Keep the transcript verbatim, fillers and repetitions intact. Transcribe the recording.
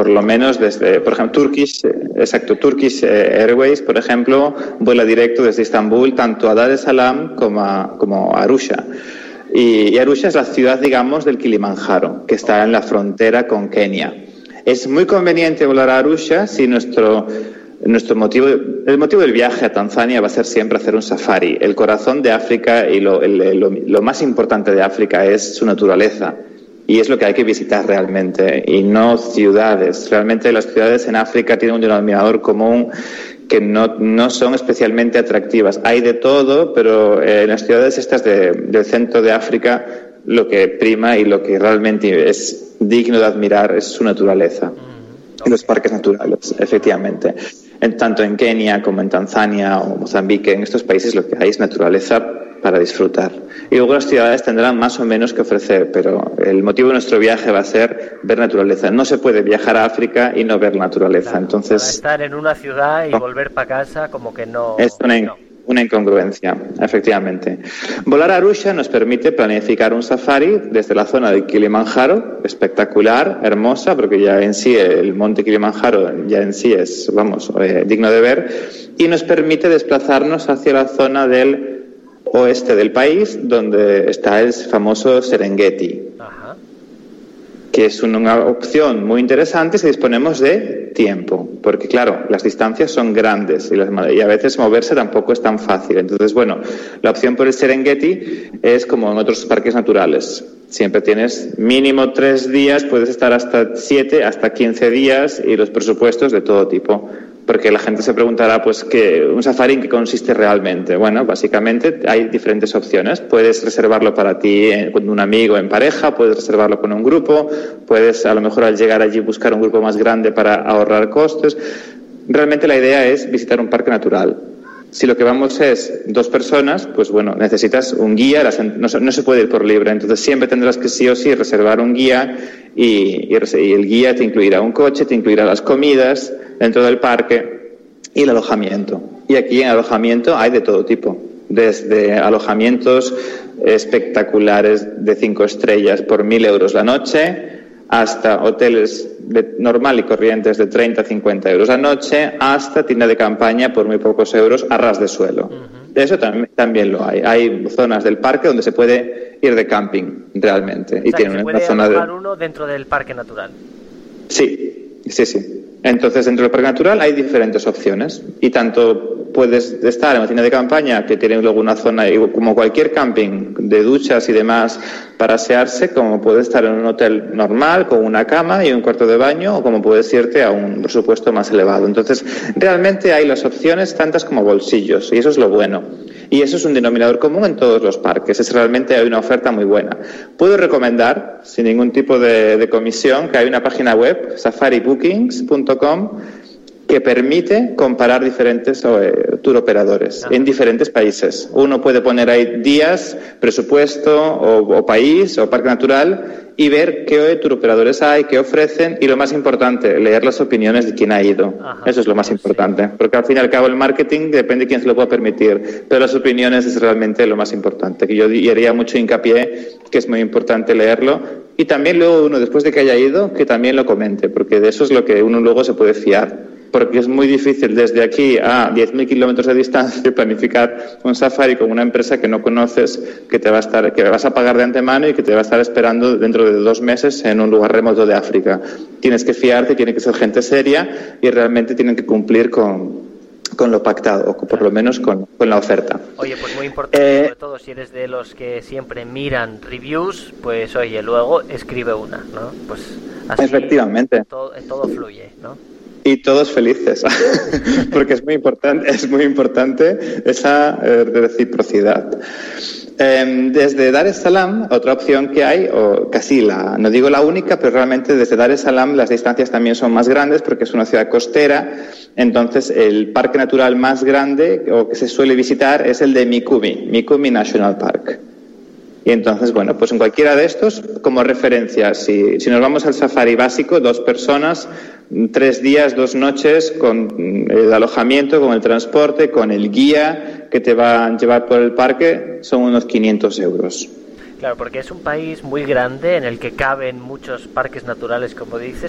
por lo menos desde, por ejemplo, Turkish, exacto, Turkish Airways, por ejemplo, vuela directo desde Estambul tanto a Dar es Salaam como a, como a Arusha. Y, y Arusha es la ciudad, digamos, del Kilimanjaro, que está en la frontera con Kenia. Es muy conveniente volar a Arusha si nuestro, nuestro motivo, el motivo del viaje a Tanzania va a ser siempre hacer un safari. El corazón de África y lo, el, lo, lo más importante de África es su naturaleza. Y es lo que hay que visitar realmente, y no ciudades. Realmente las ciudades en África tienen un denominador común que no, no son especialmente atractivas. Hay de todo, pero en las ciudades estas de, del centro de África lo que prima y lo que realmente es digno de admirar es su naturaleza. Y los parques naturales, efectivamente. En, tanto en Kenia como en Tanzania o Mozambique, en estos países lo que hay es naturaleza para disfrutar. Y luego las ciudades tendrán más o menos que ofrecer, pero el motivo de nuestro viaje va a ser ver naturaleza. No se puede viajar a África y no ver naturaleza. Claro, entonces estar en una ciudad y volver para casa como que no... Es una, no. una incongruencia, efectivamente. Volar a Arusha nos permite planificar un safari desde la zona del Kilimanjaro, espectacular, hermosa, porque ya en sí el monte Kilimanjaro ya en sí es, vamos, eh, digno de ver, y nos permite desplazarnos hacia la zona del oeste del país, donde está el famoso Serengeti. Ajá. Que es una opción muy interesante si disponemos de tiempo, porque claro, las distancias son grandes y, las, y a veces moverse tampoco es tan fácil. Entonces, bueno, la opción por el Serengeti es como en otros parques naturales. Siempre tienes mínimo tres días, puedes estar hasta siete, hasta quince días, y los presupuestos de todo tipo. Porque la gente se preguntará, pues, ¿qué, un safari en qué consiste realmente? Bueno, básicamente hay diferentes opciones. Puedes reservarlo para ti con un amigo en pareja, puedes reservarlo con un grupo, puedes a lo mejor al llegar allí buscar un grupo más grande para ahorrar costes. Realmente la idea es visitar un parque natural. Si lo que vamos es dos personas, pues bueno, necesitas un guía, no, no se puede ir por libre, entonces siempre tendrás que sí o sí reservar un guía y, y, y el guía te incluirá un coche, te incluirá las comidas dentro del parque y el alojamiento. Y aquí en alojamiento hay de todo tipo, desde alojamientos espectaculares de cinco estrellas por mil euros la noche, hasta hoteles de normal y corrientes de treinta a cincuenta euros la noche, hasta tienda de campaña por muy pocos euros a ras de suelo. Uh-huh. Eso tam- también lo hay. Hay zonas del parque donde se puede ir de camping, realmente. O sea, y tiene se una puede zona de... uno dentro del parque natural. Sí, sí, sí. Entonces, dentro del parque natural hay diferentes opciones y tanto puedes estar en una tienda de campaña que tiene luego una zona, como cualquier camping, de duchas y demás para asearse, como puedes estar en un hotel normal con una cama y un cuarto de baño, o como puedes irte a un presupuesto más elevado. Entonces, realmente hay las opciones tantas como bolsillos y eso es lo bueno. Y eso es un denominador común en todos los parques. Es realmente hay una oferta muy buena. Puedo recomendar, sin ningún tipo de, de comisión, que hay una página web, safari bookings punto com, que permite comparar diferentes eh, tour operadores en diferentes países. Uno puede poner ahí días, presupuesto o, o país o parque natural y ver qué tour operadores hay, qué ofrecen y lo más importante, leer las opiniones de quien ha ido. Ajá. Eso es lo más importante, porque al fin y al cabo el marketing depende de quién se lo pueda permitir, pero las opiniones es realmente lo más importante, que yo haría mucho hincapié que es muy importante leerlo y también luego uno después de que haya ido que también lo comente, porque de eso es lo que uno luego se puede fiar. Porque es muy difícil desde aquí a diez mil kilómetros de distancia planificar un safari con una empresa que no conoces, que te va a estar, que vas a pagar de antemano y que te va a estar esperando dentro de dos meses en un lugar remoto de África. Tienes que fiarte, tiene que ser gente seria y realmente tienen que cumplir con, con lo pactado, o por lo menos con, con la oferta. Oye, pues muy importante, eh, sobre todo si eres de los que siempre miran reviews, pues oye, luego escribe una, ¿no? Pues así efectivamente. Todo, todo fluye, ¿no? Y todos felices, porque es muy importante, es muy importante esa eh, reciprocidad. Eh, desde Dar es Salaam, otra opción que hay, o casi la, no digo la única, pero realmente desde Dar es Salaam las distancias también son más grandes porque es una ciudad costera. Entonces el parque natural más grande o que se suele visitar es el de Mikumi, Mikumi National Park. Y entonces, bueno, pues en cualquiera de estos, como referencia, si, si nos vamos al safari básico, dos personas, tres días, dos noches, con el alojamiento, con el transporte, con el guía que te va a llevar por el parque, son unos quinientos euros. Claro, porque es un país muy grande en el que caben muchos parques naturales, como dices,